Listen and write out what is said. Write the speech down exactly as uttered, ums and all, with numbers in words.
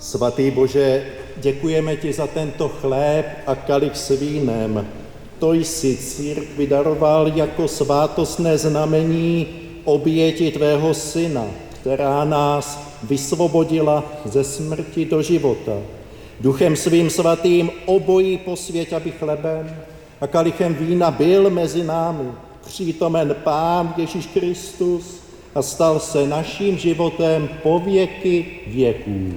Svatý Bože, děkujeme ti za tento chléb a kalich s vínem. To jsi církvi daroval jako svátostné znamení oběti tvého syna, která nás vysvobodila ze smrti do života. Duchem svým svatým obojí posvěť, aby chlebem a kalichem vína byl mezi námi přítomen Pán Ježíš Kristus a stal se naším životem po věky věků.